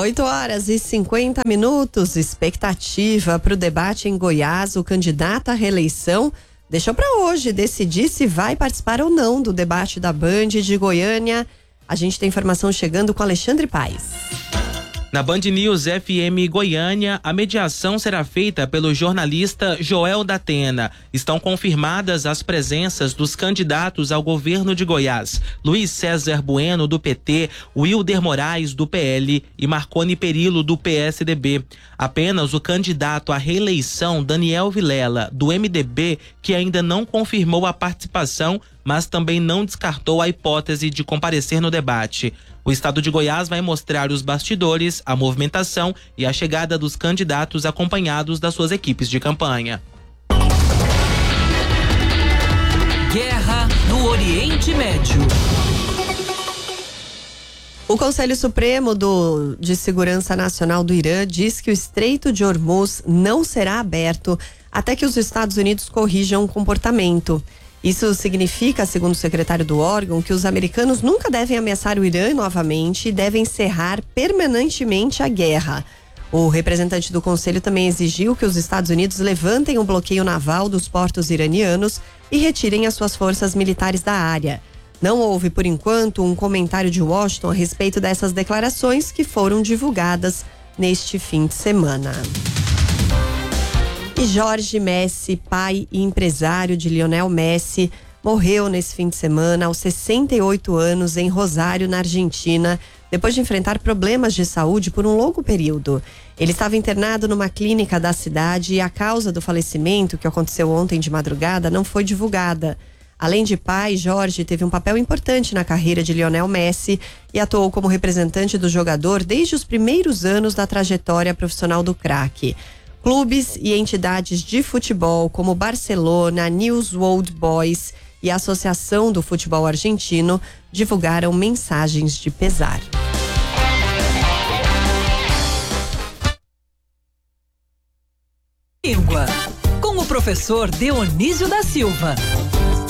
8h50. Expectativa para o debate em Goiás. O candidato à reeleição deixou para hoje decidir se vai participar ou não do debate da Band de Goiânia. A gente tem informação chegando com Alexandre Paes. Na Band News FM Goiânia, a mediação será feita pelo jornalista Joel Datena. Estão confirmadas as presenças dos candidatos ao governo de Goiás: Luiz César Bueno, do PT, Wilder Moraes, do PL e Marconi Perillo, do PSDB. Apenas o candidato à reeleição, Daniel Vilela, do MDB, que ainda não confirmou a participação, mas também não descartou a hipótese de comparecer no debate. O estado de Goiás vai mostrar os bastidores, a movimentação e a chegada dos candidatos acompanhados das suas equipes de campanha. Guerra no Oriente Médio. O Conselho Supremo de Segurança Nacional do Irã diz que o Estreito de Hormuz não será aberto até que os Estados Unidos corrijam o comportamento. Isso significa, segundo o secretário do órgão, que os americanos nunca devem ameaçar o Irã novamente e devem encerrar permanentemente a guerra. O representante do Conselho também exigiu que os Estados Unidos levantem o bloqueio naval dos portos iranianos e retirem as suas forças militares da área. Não houve, por enquanto, um comentário de Washington a respeito dessas declarações que foram divulgadas neste fim de semana. E Jorge Messi, pai e empresário de Lionel Messi, morreu nesse fim de semana aos 68 anos em Rosário, na Argentina, depois de enfrentar problemas de saúde por um longo período. Ele estava internado numa clínica da cidade e a causa do falecimento, que aconteceu ontem de madrugada, não foi divulgada. Além de pai, Jorge teve um papel importante na carreira de Lionel Messi e atuou como representante do jogador desde os primeiros anos da trajetória profissional do craque. Clubes e entidades de futebol como Barcelona, News Old Boys e a Associação do Futebol Argentino divulgaram mensagens de pesar. Língua, com o professor Dionísio da Silva.